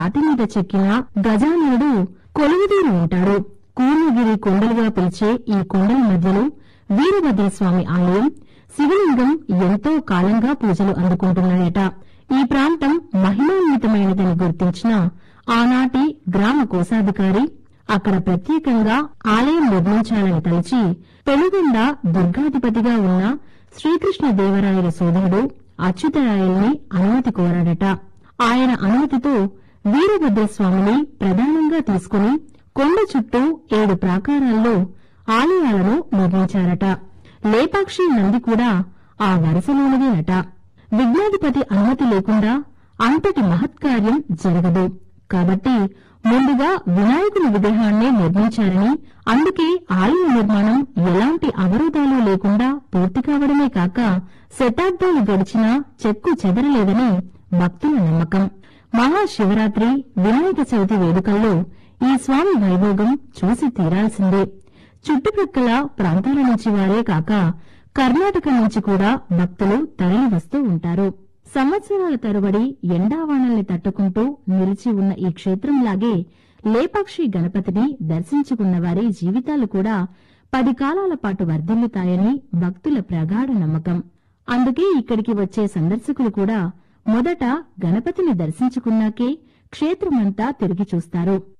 రాతి మీద చెక్కిన గజాననుడు కొలువుదీరి ఉంటాడు. కూర్మగిరి కొండలుగా పిలిచే ఈ కొండల మధ్యలో వీరభద్రస్వామి ఆలయం, శివలింగం ఎంతో కాలంగా పూజలు అందుకుంటున్నాయట. ఈ ప్రాంతం మహిమాన్వితమైనదని గుర్తించిన ఆనాటి గ్రామ కోశాధికారి అక్కడ ప్రత్యేకంగా ఆలయం నిర్మించాలని తలచి పెనుగొండ దుర్గాధిపతిగా ఉన్న శ్రీకృష్ణదేవరాయల సోదరుడు అచ్యుతరాయల్ని అనుమతి కోరాడట. ఆయన అనుమతితో వీరభద్రస్వామిని ప్రధానంగా తీసుకుని కొండ చుట్టూ 7 ప్రాకారాల్లో ఆలయాలను నిర్మించారట. లేపాక్షి నంది కూడా ఆ వరుసలోనిదేనట. విఘ్నాధిపతి అనుమతి లేకుండా అంతటి మహత్కార్యం జరగదు కాబట్టి ముందుగా వినాయకుని విగ్రహాన్నే నిర్మించారని, అందుకే ఆలయ నిర్మాణం ఎలాంటి అవరోధాలు లేకుండా పూర్తి కావడమే కాక శతాబ్దాలు గడిచినా చెక్కు చెదరలేదని భక్తుల నమ్మకం. మహాశివరాత్రి, వినాయక చవితి వేడుకల్లో ఈ స్వామి వైభోగం చూసి తీరాల్సిందే. చుట్టుప్రక్కల ప్రాంతాల నుంచి వారే కాక కర్ణాటక నుంచి కూడా భక్తులు తరలి వస్తూ ఉంటారు. సంవత్సరాల తరబడి ఎండావానల్ని తట్టుకుంటూ నిలిచి ఉన్న ఈ క్షేత్రంలాగే లేపాక్షి గణపతిని దర్శించుకున్న వారి జీవితాలు కూడా 10 కాలాల పాటు వర్ధిల్లుతాయని భక్తుల ప్రగాఢ నమ్మకం. అందుకే ఇక్కడికి వచ్చే సందర్శకులు కూడా మొదట గణపతిని దర్శించుకున్నాకే క్షేత్రమంతా తిరిగి చూస్తారు.